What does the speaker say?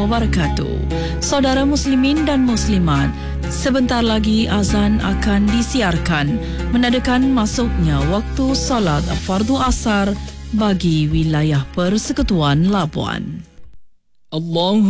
wabarakatuh. Saudara muslimin dan muslimat, sebentar lagi azan akan disiarkan menandakan masuknya waktu solat fardu asar bagi wilayah Persekutuan Labuan. Allah